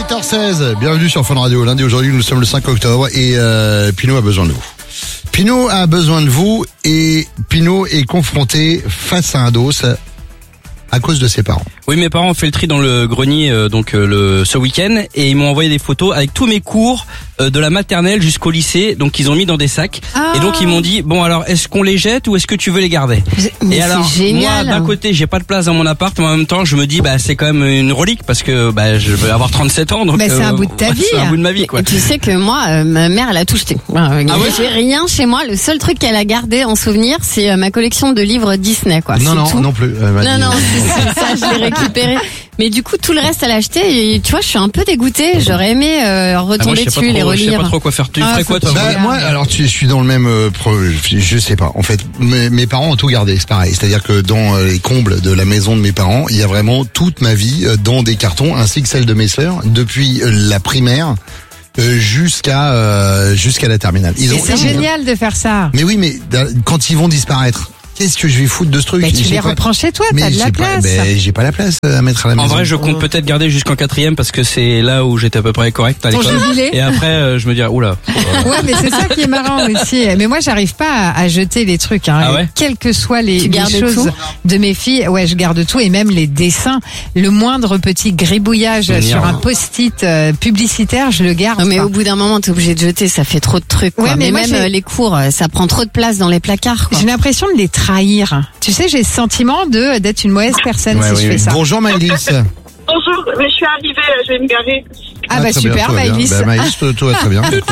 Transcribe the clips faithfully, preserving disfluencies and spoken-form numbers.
sept heures seize, bienvenue sur Fun Radio. Lundi, aujourd'hui, nous sommes le cinq octobre et euh, Pinot a besoin de vous. Pinot a besoin de vous et Pinot est confronté face à un dos à cause de ses parents. Oui, mes parents ont fait le tri dans le grenier euh, donc euh, le ce week-end et ils m'ont envoyé des photos avec tous mes cours euh, de la maternelle jusqu'au lycée. Donc ils ont mis dans des sacs ah. et donc ils m'ont dit bon alors est-ce qu'on les jette ou est-ce que tu veux les garder? Mais et alors génial. moi d'un côté j'ai pas de place dans mon appart, mais en même temps je me dis bah c'est quand même une relique parce que bah je vais avoir trente-sept ans donc bah, c'est euh, un bout de ta vie. C'est un bout de ma vie quoi. Et tu sais que moi euh, ma mère elle a tout jeté. Ah ouais. J'ai rien chez moi. Le seul truc qu'elle a gardé en souvenir c'est euh, ma collection de livres Disney quoi. Non non tout. non plus. Euh, non non c'est, ça je l'ai récupéré. Mais du coup, tout le reste, elle a acheté. Et tu vois, je suis un peu dégoûtée. J'aurais aimé euh, retomber ah, moi, dessus, les relire. Je sais pas trop quoi faire. Tu ah, ferais quoi, toi? Bah, moi, alors, tu, je suis dans le même, euh, pro, je sais pas. En fait, mes, mes parents ont tout gardé. C'est pareil. C'est-à-dire que dans euh, les combles de la maison de mes parents, il y a vraiment toute ma vie euh, dans des cartons, ainsi que celle de mes sœurs, depuis euh, la primaire. Euh, jusqu'à euh, jusqu'à la terminale. Ils ont, c'est génial de faire ça. Mais oui, mais quand ils vont disparaître, qu'est-ce que je vais foutre de ce truc? Mais tu les reprends chez toi, t'as de la place. Mais j'ai pas la place à mettre à la maison. En vrai, je compte peut-être garder jusqu'en quatrième parce que c'est là où j'étais à peu près correct à l'école. Et après, euh, je me dirais, oula. Ouais, mais c'est ça qui est marrant aussi. Mais moi, j'arrive pas à, à jeter les trucs, hein. Ah ouais? Quelles que soient les, les choses tout de mes filles. Ouais, je garde tout et même les dessins. Le moindre petit gribouillage Génial. Sur un post-it euh, publicitaire, je le garde. Non, mais au bout d'un moment, t'es obligé de jeter. Ça fait trop de trucs, quoi. Ouais, mais, mais moi, même j'ai... les cours, ça prend trop de place dans les placards, quoi. J'ai l'impression de les trahir. Tu sais, j'ai ce sentiment de d'être une mauvaise personne ouais, si oui, je fais oui. ça. Bonjour Maëlys. Bonjour, mais je suis arrivée, je vais me garer. Ah, ah bah très super bien, Maëlys. Bah, Maëlys, tout, tout va très bien. Ouais, je suis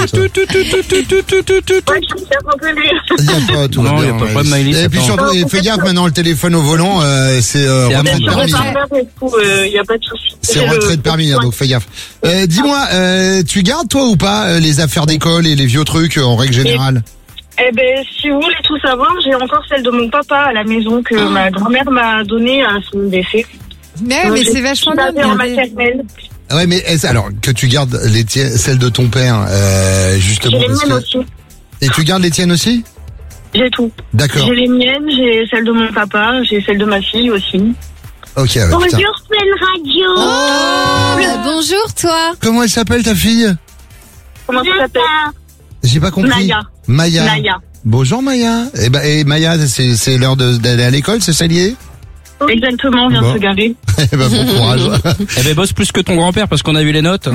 un peu lue. Il y a pas, tout va non, bien. Il y a pas de Maëlys. Et puis attends. surtout, et fais gaffe maintenant, le téléphone au volant, euh, c'est euh, C'est retrait de Je permis. il n'y a pas de souci. C'est retrait de permis, hein, donc fais gaffe. Euh, dis-moi, euh, tu gardes toi ou pas euh, les affaires d'école et les vieux trucs euh, en règle générale? Eh ben, si vous voulez tout savoir, j'ai encore celle de mon papa à la maison que oh. ma grand-mère m'a donnée à son décès. Mais, donc, mais c'est vachement bien de en garder. maternelle. Ouais, mais est-ce, alors que tu gardes les tiennes, celles de ton père, euh, justement. J'ai les miennes que... aussi. Et tu gardes les tiennes aussi? J'ai tout. D'accord. J'ai les miennes, j'ai celle de mon papa, j'ai celle de ma fille aussi. Ok. Ouais, bonjour, putain. Fun Radio. Oh, bah, bonjour toi. Comment elle s'appelle ta fille? Comment tu t'appelles? J'ai pas compris. Maya. Maya. Maya. Bonjour Maya. Et ben et Maya, c'est c'est l'heure de, d'aller à l'école, c'est ça lié? Exactement, on vient bon. de se garer. Eh ben bon courage. Eh ben bosse plus que ton grand-père parce qu'on a vu les notes.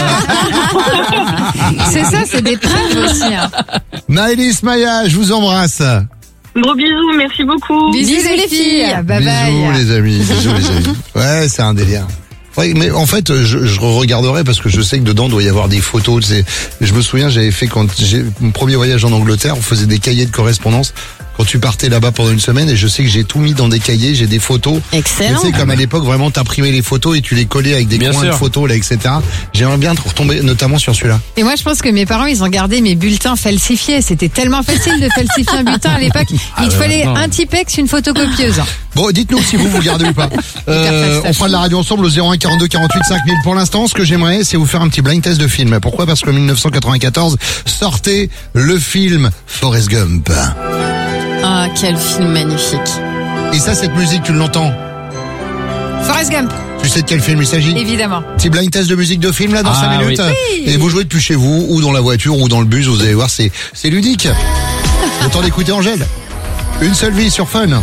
C'est ça, c'est des preuves aussi. Hein. Maëlys, Maya, je vous embrasse. Gros bisous, merci beaucoup. Bisous, bisous les filles. filles. Bye bisous bye. les amis. Bisous les amis. Ouais, c'est un délire. Ouais, mais en fait, je, je regarderai parce que je sais que dedans doit y avoir des photos. C'est, je me souviens, j'avais fait quand j'ai mon premier voyage en Angleterre, on faisait des cahiers de correspondance. Quand tu partais là-bas pendant une semaine, et je sais que j'ai tout mis dans des cahiers, j'ai des photos. Excellent. Tu sais, comme à l'époque, vraiment, t'imprimais les photos et tu les collais avec des Bien coins sûr. de photos, là, et cetera. J'aimerais bien te retomber, notamment sur celui-là. Et moi, je pense que mes parents, ils ont gardé mes bulletins falsifiés. C'était tellement facile de falsifier un bulletin à l'époque. Ah Il te ouais, fallait non. un Tipex, une photocopieuse. Bon, dites-nous si vous vous gardez ou pas. Euh, on fera de la radio ensemble au zéro un quarante-deux quarante-huit cinq mille. Pour l'instant, ce que j'aimerais, c'est vous faire un petit blind test de film. Pourquoi? Parce qu'en dix-neuf cent quatre-vingt-quatorze, sortait le film Forrest Gump. Ah, quel film magnifique. Et ça, cette musique, tu l'entends? Forrest Gump, Tu sais de quel film il s'agit? évidemment. Petit blind test de musique de film là dans Ah, cinq minutes. oui. Et vous jouez depuis chez vous ou dans la voiture ou dans le bus, vous allez voir, c'est c'est ludique. Autant d'écouter Angèle. Une seule vie sur Fun.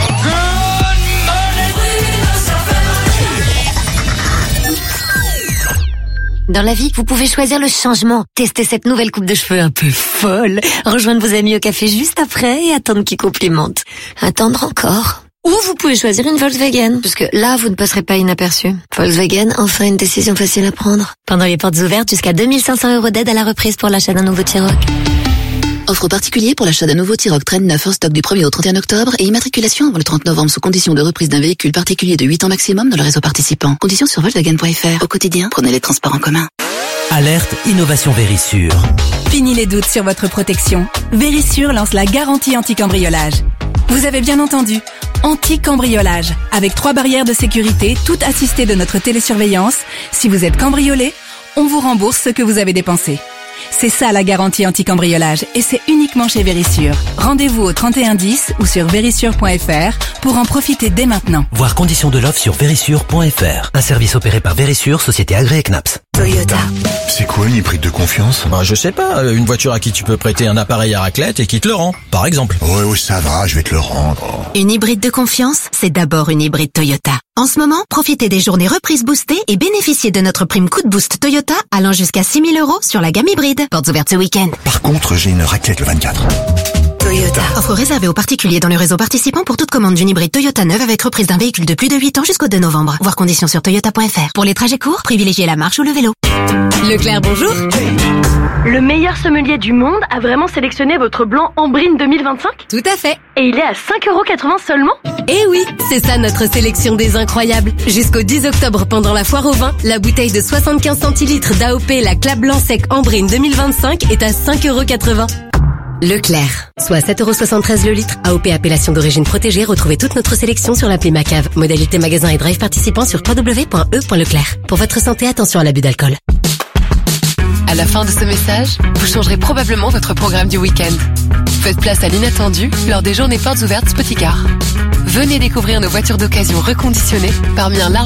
Dans la vie, vous pouvez choisir le changement. Testez cette nouvelle coupe de cheveux un peu folle. Rejoindre vos amis au café juste après et attendre qu'ils complimentent. Attendre encore. Ou vous pouvez choisir une Volkswagen, parce que là, vous ne passerez pas inaperçu. Volkswagen, enfin une décision facile à prendre. Pendant les portes ouvertes, jusqu'à deux mille cinq cents euros d'aide à la reprise pour l'achat d'un nouveau T-Roc. Offre particulier pour l'achat d'un nouveau T-Roc Train neuf en stock du premier au trente et un octobre et immatriculation avant le trente novembre sous condition de reprise d'un véhicule particulier de huit ans maximum dans le réseau participant. Conditions sur Volkswagen point F R. Au quotidien, prenez les transports en commun. Alerte Innovation Vérissure. Fini les doutes sur votre protection. Vérissure lance la garantie anti-cambriolage. Vous avez bien entendu, anti-cambriolage. Avec trois barrières de sécurité, toutes assistées de notre télésurveillance. Si vous êtes cambriolé, on vous rembourse ce que vous avez dépensé. C'est ça la garantie anti-cambriolage et c'est uniquement chez Vérissure. Rendez-vous au trente et un dix ou sur vérissure point f r pour en profiter dès maintenant. Voir conditions de l'offre sur vérissure point f r. Un service opéré par Vérissure, société agréée C N A P S. Toyota. C'est quoi une hybride de confiance? Bah, je sais pas, une voiture à qui tu peux prêter un appareil à raclette et qui te le rend, par exemple. Ouais, ouais, ça va, je vais te le rendre. Une hybride de confiance, c'est d'abord une hybride Toyota. En ce moment, profitez des journées reprises boostées et bénéficiez de notre prime coup de boost Toyota allant jusqu'à six mille euros sur la gamme hybride. Portes ouvertes ce week-end. Par contre, j'ai une raclette le vingt-quatre. Toyota. Offre réservée aux particuliers dans le réseau participant pour toute commande d'une hybride Toyota neuve avec reprise d'un véhicule de plus de huit ans jusqu'au deux novembre. Voir conditions sur toyota point f r. Pour les trajets courts, privilégiez la marche ou le vélo. Leclerc, bonjour. Le meilleur sommelier du monde a vraiment sélectionné votre blanc Ambrine deux mille vingt-cinq? Tout à fait. Et il est à cinq euros quatre-vingts seulement? Eh oui, c'est ça notre sélection des incroyables. Jusqu'au dix octobre pendant la foire au vin, la bouteille de soixante-quinze centilitres d'A O P La Clap Blanc Sec Ambrine deux mille vingt-cinq est à cinq euros quatre-vingts. Leclerc, soit sept euros soixante-treize le litre. A O P appellation d'origine protégée. Retrouvez toute notre sélection sur l'appli Macave. Modalité magasin et drive participants sur w w w point e point leclerc. Pour votre santé, attention à l'abus d'alcool. À la fin de ce message, vous changerez probablement votre programme du week-end. Faites place à l'inattendu lors des journées portes ouvertes Spoticar. Venez découvrir nos voitures d'occasion reconditionnées parmi un large